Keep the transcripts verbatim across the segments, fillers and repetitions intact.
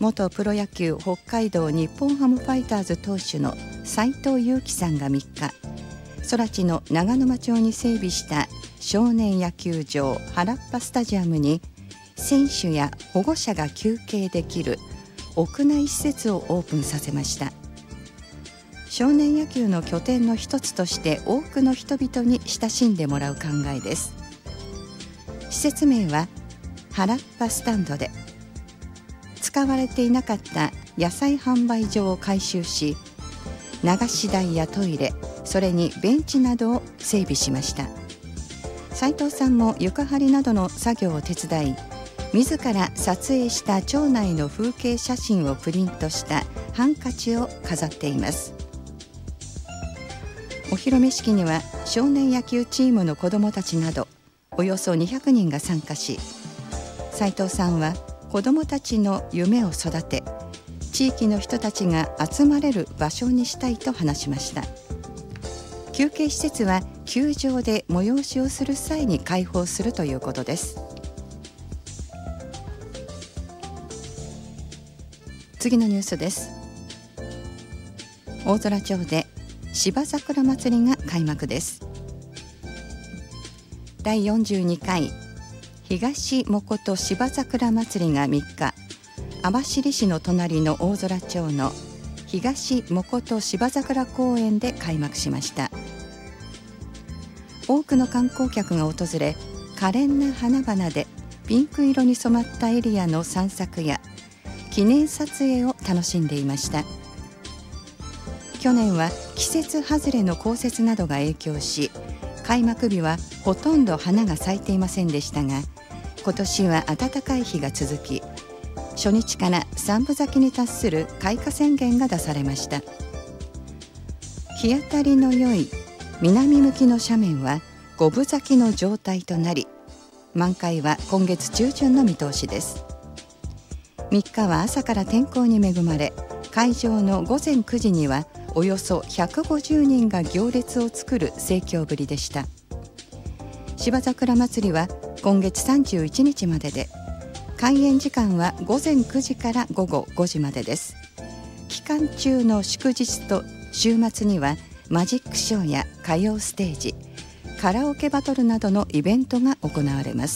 元プロ野球北海道日本ハムファイターズ投手の斉藤佑樹さんがみっか、空知の長沼町に整備した少年野球場原っぱスタジアムに選手や保護者が休憩できる屋内施設をオープンさせました。少年野球の拠点の一つとして多くの人々に親しんでもらう考えです。施設名は原っぱスタンドで、使われていなかった野菜販売所を改修し、流し台やトイレ、それにベンチなどを整備しました。斉藤さんも床張りなどの作業を手伝い、自ら撮影した町内の風景写真をプリントしたハンカチを飾っています。お披露目式には少年野球チームの子どもたちなどおよそにひゃくにんが参加し、斉藤さんは子どもたちの夢を育て、地域の人たちが集まれる場所にしたいと話しました。休憩施設は球場で催しをする際に開放するということです。次のニュースです。大空町で芝桜まつりが開幕です。だいよんじゅうにかい東藻琴芝桜まつりがみっか、網走市の隣の大空町の東藻琴芝桜公園で開幕しました。多くの観光客が訪れ、可憐な花々でピンク色に染まったエリアの散策や記念撮影を楽しんでいました。去年は季節外れの降雪などが影響し、開幕日はほとんど花が咲いていませんでしたが、今年は暖かい日が続き、初日から三分咲きに達する開花宣言が出されました。日当たりの良い南向きの斜面は五分咲きの状態となり、満開は今月中旬の見通しです。みっかは朝から天候に恵まれ、会場のごぜんくじにはおよそひゃくごじゅうにんが行列を作る盛況ぶりでした。芝桜まつりは今月さんじゅういちにちまでで、開園時間はごぜんくじからごごごじまでです。期間中の祝日と週末にはマジックショーや歌謡ステージ、カラオケバトルなどのイベントが行われます。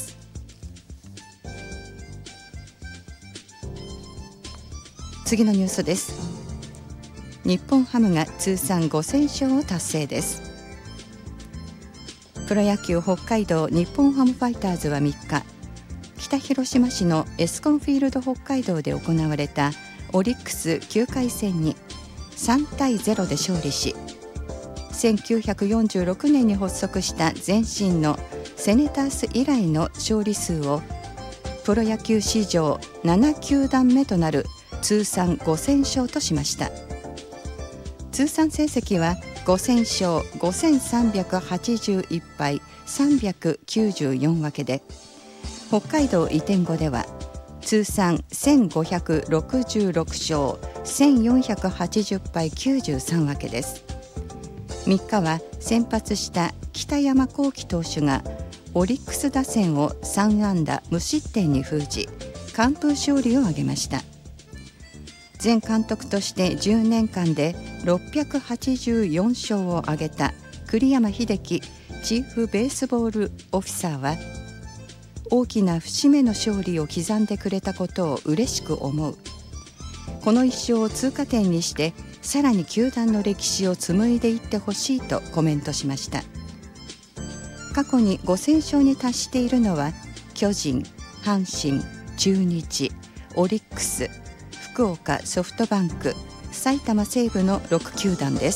次のニュースです。日本ハムが通算ごせんしょうを達成です。プロ野球北海道日本ハムファイターズはみっか、北広島市のエスコンフィールド北海道で行われたオリックスきゅうかいせんにさんたいゼロで勝利し、せんきゅうひゃくよんじゅうろくねんに発足した前身のセネタース以来の勝利数をプロ野球史上ななきゅうだんめとなる通算ごせんしょうとしました。通算成績はごせんしょうごせんさんびゃくはちじゅういちぱいさんびゃくきゅうじゅうよんわけで、北海道移転後では通算せんごひゃくろくじゅうろくしょうせんよんひゃくはちじゅうぱいきゅうじゅうさんわけです。みっかは先発した北山亘基投手がオリックス打線をさんあんだ無失点に封じ、完封勝利を挙げました。前監督としてじゅうねんかんでろっぴゃくはちじゅうよんしょうを挙げた栗山英樹チーフベースボールオフィサーは、大きな節目の勝利を刻んでくれたことを嬉しく思う。この一勝を通過点にしてさらに球団の歴史を紡いでいってほしいとコメントしました。過去にごせんしょうに達しているのは巨人、阪神、中日、オリックス、福岡ソフトバンク、埼玉西武のろくきゅうだんです。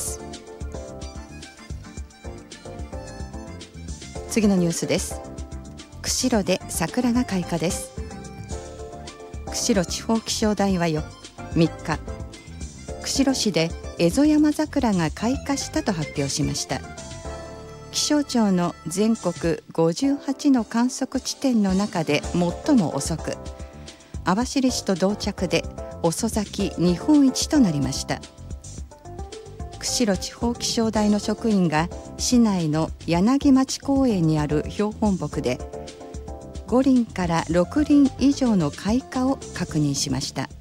次のニュースです。釧路で桜が開花です。釧路地方気象台はみっか、釧路市でエゾヤマザクラが開花したと発表しました。気象庁の全国ごじゅうはちの観測地点の中で最も遅く、網走市と同着で遅咲き日本一となりました。釧路地方気象台の職員が市内の柳町公園にある標本木でごりんからろくりん以上の開花を確認しました。